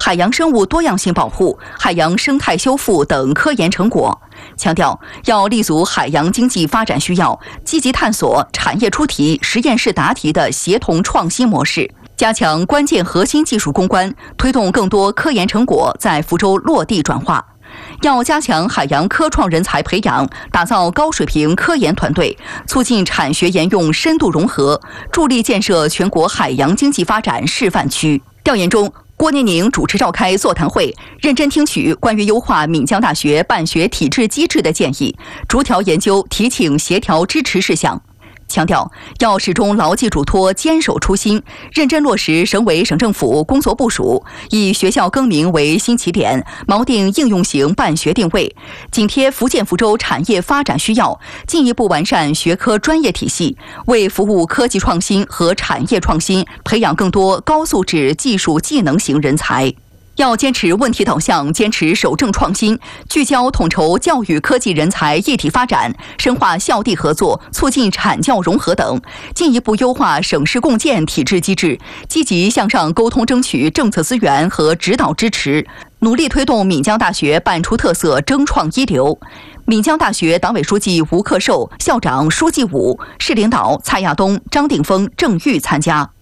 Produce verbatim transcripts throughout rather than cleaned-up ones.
海洋生物多样性保护、海洋生态修复等科研成果，强调要立足海洋经济发展需要，积极探索产业出题、实验室答题的协同创新模式，加强关键核心技术攻关，推动更多科研成果在福州落地转化。要加强海洋科创人才培养，打造高水平科研团队，促进产学研用深度融合，助力建设全国海洋经济发展示范区。调研中，郭念宁主持召开座谈会，认真听取关于优化闽江大学办学体制机制的建议，逐条研究提请协调支持事项。强调要始终牢记嘱托，坚守初心，认真落实省委省政府工作部署，以学校更名为新起点，锚定应用型办学定位，紧贴福建福州产业发展需要，进一步完善学科专业体系，为服务科技创新和产业创新培养更多高素质技术技能型人才。要坚持问题导向，坚持守正创新，聚焦统筹教育科技人才一体发展，深化校地合作，促进产教融合等，进一步优化省市共建体制机制，积极向上沟通争取政策资源和指导支持，努力推动闽江大学办出特色，争创一流。闽江大学党委书记吴克寿、校长舒继武、市领导蔡亚东、张定峰、郑玉参加。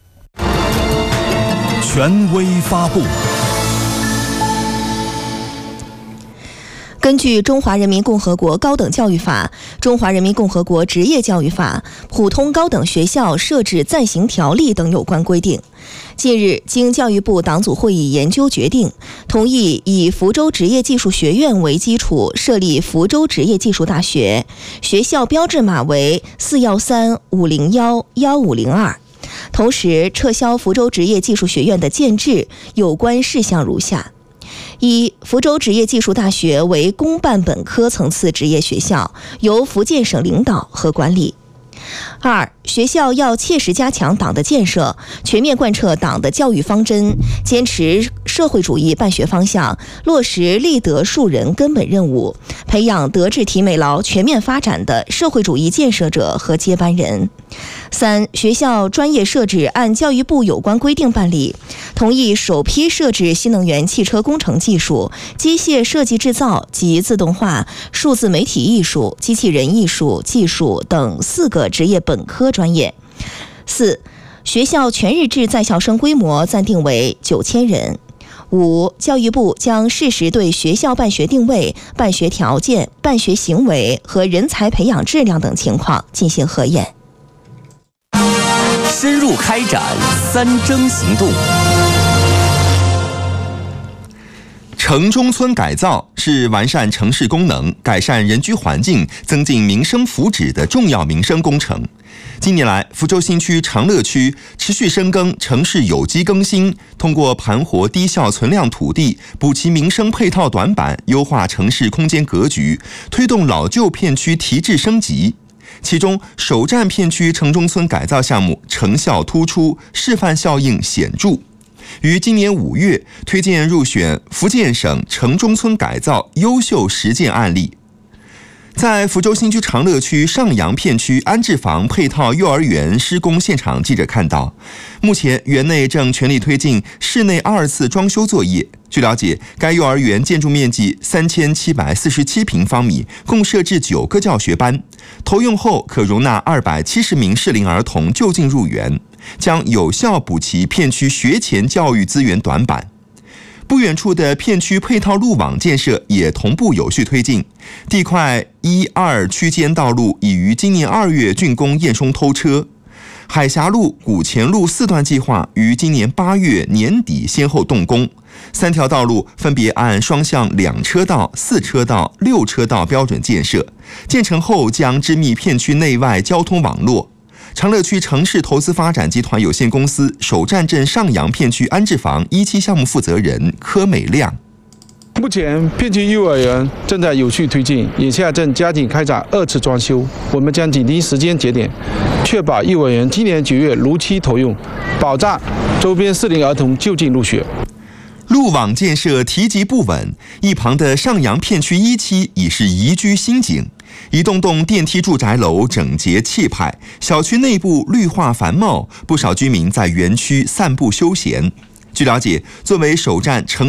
权威发布。 根据《中华人民共和国高等教育法》、《中华人民共和国职业教育法》、《普通高等学校设置暂行条例》等有关规定，近日经教育部党组会议研究决定，同意以福州职业技术学院为基础设立福州职业技术大学，学校标志码为四一三五零一一五零二。同时撤销福州职业技术学院的建制，有关事项如下：一、福州职业技术大学为公办本科层次职业学校，由福建省领导和管理。二、学校要切实加强党的建设，全面贯彻党的教育方针，坚持社会主义办学方向，落实立德树人根本任务，培养德智体美劳全面发展的社会主义建设者和接班人。三、学校专业设置按教育部有关规定办理，同意首批设置新能源汽车工程技术、机械设计制造及自动化、数字媒体艺术、机器人艺术技术等四个职业本科专业。四、学校全日制在校生规模暂定为九千人。五、教育部将适时对学校办学定位、办学条件、办学行为和人才培养质量等情况进行核验。 深入开展三征行动。城中村改造是完善城市功能、改善人居环境、增进民生福祉的重要民生工程。近年来，福州新区长乐区持续深耕城市有机更新，通过盘活低效存量土地，补齐民生配套短板，优化城市空间格局，推动老旧片区提质升级。其中，首站片区城中村改造项目成效突出，示范效应显著。于今年五月推荐入选福建省城中村改造优秀实践案例。在福州新区长乐区上杨片区安置房配套幼儿园施工现场，记者看到，目前园内正全力推进室内二次装修作业。据了解，该幼儿园建筑面积三千七百四十七平方米，共设置九个教学班，投用后可容纳二百七十名适龄儿童就近入园，将有效补齐片区学前教育资源短板。不远处的片区配套路网建设也同步有序推进，地块一二区间道路已于今年二月竣工验收偷车，海峡路、古前路四段计划于今年八月年底先后动工，三条道路分别按双向两车道、四车道、六车道标准建设，建成后将织密片区内外交通网络。长乐区城市投资发展集团有限公司首站镇上杨片区安置房一期项目负责人柯美亮。 目前片区幼儿园正在有序推进，眼下正加紧开展二次装修。我们将紧盯时间节点，确保幼儿园今年九月如期投用，保障周边适龄儿童就近入学。 路网建设提及不稳，一旁的上杨片区一期已是宜居新景。一栋栋电梯住宅楼整洁气派，小区内部绿化繁茂，不少居民在园区散步休闲。据了解，作为首站城